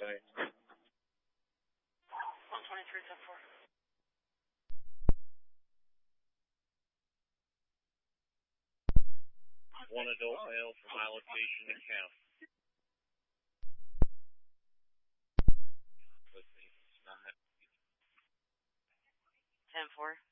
123.4. One adult male from my location in count. Let's see. 10-4.